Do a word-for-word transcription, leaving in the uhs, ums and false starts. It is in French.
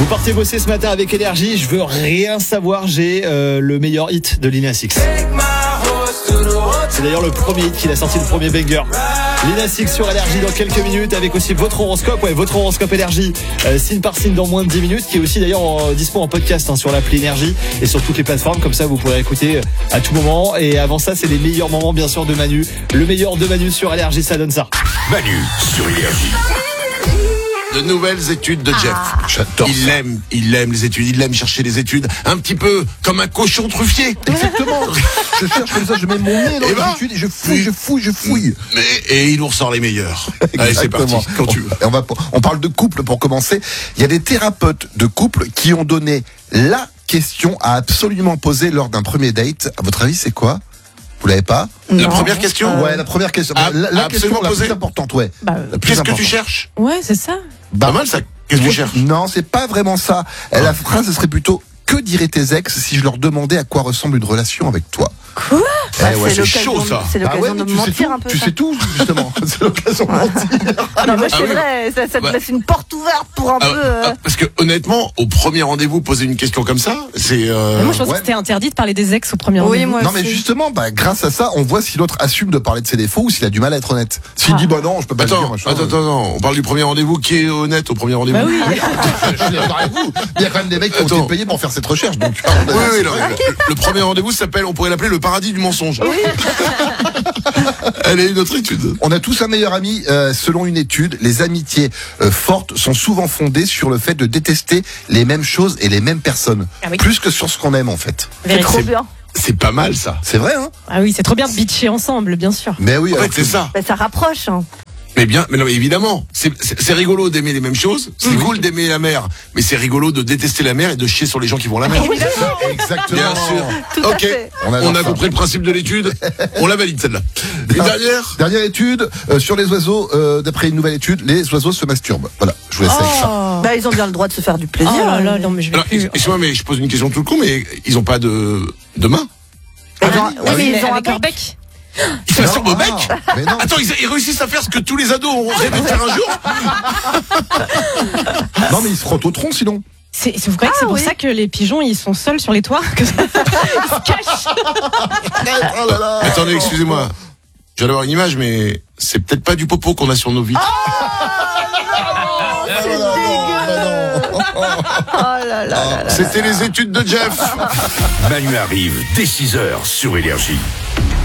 Vous partez bosser ce matin avec Énergie, je veux rien savoir, j'ai euh, le meilleur hit de Lil Nas X. C'est d'ailleurs le premier hit qu'il a sorti, le premier banger. Lil Nas X sur Énergie dans quelques minutes, avec aussi votre horoscope, ouais, votre horoscope Énergie, euh, signe par signe dans moins de dix minutes, qui est aussi d'ailleurs en, dispo en podcast hein, sur l'appli Énergie et sur toutes les plateformes, comme ça vous pourrez écouter à tout moment. Et avant ça, c'est les meilleurs moments bien sûr de Manu, le meilleur de Manu sur Énergie, ça donne ça. Manu sur Énergie. De nouvelles études de Jeff. Ah. J'adore il ça. aime, il aime les études, il aime chercher les études, un petit peu comme un cochon truffier. Exactement. Je cherche comme ça, je mets mon nez dans et les ben, études et je fouille, je fouille, je fouille. Mais, et il nous ressort les meilleurs. Allez, c'est parti, quand tu veux. On, va, on parle de couple pour commencer. Il y a des thérapeutes de couple qui ont donné la question à absolument poser lors d'un premier date. À votre avis, c'est quoi ? Vous l'avez pas ? La première question ? euh... Ouais, la première question. À, la la question la poser. plus importante, ouais. Bah, Qu'est-ce que tu cherches ? Ouais, c'est ça. Bah, pas mal ça. Qu'est-ce que tu cherches ? Non, c'est pas vraiment ça. Ah. La phrase serait plutôt: que diraient tes ex si je leur demandais à quoi ressemble une relation avec toi ? Quoi ? Eh Bah, ouais, c'est c'est chaud, ça. C'est l'occasion Ah ouais, de tu sais mentir tout, un peu. Tu ça. sais tout, justement. C'est l'occasion de mentir. Non, mais Ah c'est oui. vrai, ça, ça te Bah. laisse une porte ouverte pour un Ah, peu. euh, ah, Parce que honnêtement, au premier rendez-vous, poser une question comme ça, c'est. Euh... Mais moi, je pensais ouais. que c'était interdit de parler des ex au premier Oui, rendez-vous. moi Non mais aussi. justement, bah, grâce à ça, on voit si l'autre assume de parler de ses défauts ou s'il a du mal à être honnête. S'il Ah. dit bah non, je peux pas le dire. Attends, machin, attends, euh, attends, attends, on parle du premier rendez-vous. Qui est honnête au premier rendez-vous ? Bah oui. je suis d'accord avec vous. Il y a quand même des mecs qui ont Attends. été payés pour faire cette recherche. Donc, Oui, oui, non, le, le premier rendez-vous s'appelle, on pourrait l'appeler le paradis du mensonge. Allez, une autre étude. on a tous un meilleur ami. Euh, selon une étude, les amitiés euh, fortes sont souvent fondées sur le fait de détester les mêmes choses et les mêmes personnes, Ah oui. plus que sur ce qu'on aime en fait. C'est Vérité. trop bien. C'est pas mal ça. C'est vrai, hein ? Ah oui, c'est trop bien de bitcher ensemble, bien sûr. Mais oui. En alors fait, c'est que- ça. Bah, ça rapproche. Hein. Mais bien, mais non, mais évidemment, c'est, c'est, c'est rigolo d'aimer les mêmes choses. C'est cool d'aimer la mer, mais c'est rigolo de détester la mer et de chier sur les gens qui vont à la mer. Exactement. Bien sûr. Tout à Ok, fait. On on, adore a ça. compris le principe de l'étude. On la valide celle-là. Une dernière. Dernière étude euh, sur les oiseaux. euh, d'après une nouvelle étude, les oiseaux se masturbent. Voilà, je vous laisse avec ça. Oh, Bah, ils ont bien le droit de se faire du plaisir. oh là hein. là, non mais je vais Alors, plus. excuse-moi, mais je pose une question tout con, mais ils ont pas de de main. Ils ont- Ah oui, oui, mais ils ont un avec leur bec. bec. Ils se masturbent au bec. Ah, mais non. Attends, ils, ils réussissent à faire ce que tous les ados ont rêvé de faire un jour. Non mais ils se frottent au tronc sinon. C'est, c'est- vous croyez que c'est Ah pour oui. ça que les pigeons ils sont seuls sur les toits que ça- ils se cachent. Oh là là. Attendez, excusez-moi. Je viens d'avoir une image, mais c'est peut-être pas du popo qu'on a sur nos vitres. Ah, là, là, non, bah non. Oh là là là là. C'était les études de Jeff. Manu arrive dès six heures sur Énergie.